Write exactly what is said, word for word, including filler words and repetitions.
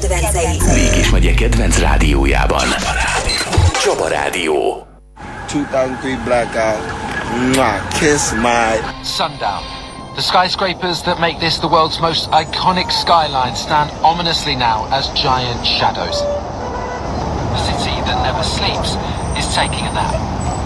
kedvencei. Mégis megye kedvenc rádiójában. Csaba Rádió. two thousand three blackout. Mwah, kiss my... Sundown. The skyscrapers that make this the world's most iconic skyline stand ominously now as giant shadows. The city that never sleeps is taking a nap.